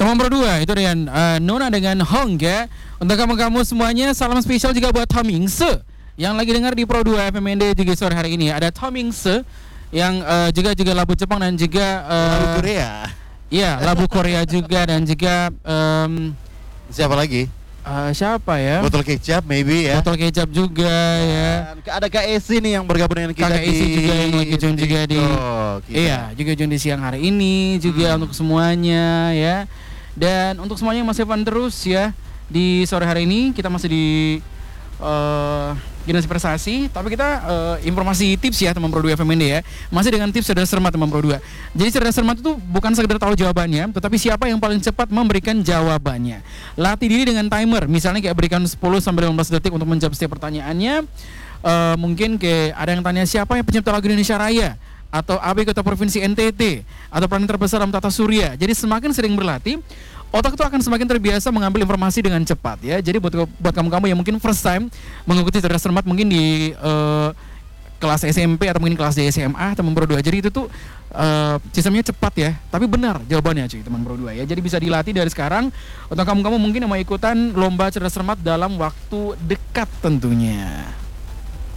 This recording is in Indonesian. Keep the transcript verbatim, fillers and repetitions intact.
Teman Pro dua itu dengan uh, Nona dengan Hong ya. Untuk kamu-kamu semuanya salam spesial juga buat Tomingse yang lagi dengar di Pro dua F M N D juga sore hari ini. Ada Tomingse yang uh, juga juga labu Jepang dan juga uh, labu Korea. Iya, labu Korea juga dan juga um, siapa lagi? Uh, siapa ya? Botol kecap maybe ya. Botol kecap juga ya. Ada Kak Esi nih yang bergabung dengan kita Kak Esi juga yang lagi join juga di kita. Iya, juga join di siang hari ini juga hmm. untuk semuanya ya. Dan untuk semuanya yang masih fun terus ya di sore hari ini kita masih di uh, Generasi Prestasi, tapi kita uh, informasi tips ya teman Pro dua F M N D ya. Masih dengan tips cerdas cermat teman Pro dua. Jadi cerdas cermat itu bukan sekedar tahu jawabannya, tetapi siapa yang paling cepat memberikan jawabannya. Latih diri dengan timer, misalnya kayak berikan sepuluh sampai lima belas detik untuk menjawab setiap pertanyaannya. Uh, mungkin kayak ada yang tanya siapa yang pencipta lagu Indonesia Raya, atau A B Kota Provinsi N T T, atau planet terbesar dalam tata surya. Jadi semakin sering berlatih, otak itu akan semakin terbiasa mengambil informasi dengan cepat ya. Jadi buat buat kamu-kamu yang mungkin first time mengikuti cerdas cermat mungkin di uh, kelas S M P atau mungkin kelas di S M A teman Pro dua. Jadi itu tuh uh, sistemnya cepat ya, tapi benar jawabannya cuy teman Pro dua ya. Jadi bisa dilatih dari sekarang untuk kamu-kamu mungkin yang mau ikutan lomba cerdas cermat dalam waktu dekat tentunya.